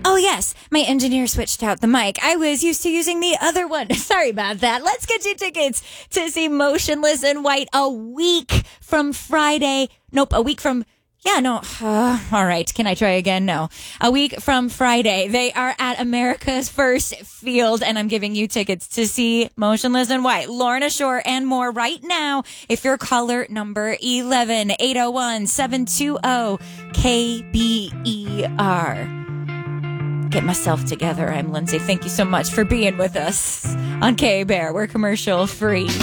Oh, yes. My engineer switched out the mic. I was used to using the other one. Sorry about that. Let's get you tickets to see Motionless in White a week from Friday. Nope, a week from... Yeah, no. All right. Can I try again? No. A week from Friday. They are at America's First Field, and I'm giving you tickets to see Motionless in White, Lorna Shore, and more right now. If you're caller number 11, 801-720-KBER. Get myself together. I'm Lindsay. Thank you so much for being with us on K-Bear. We're commercial free.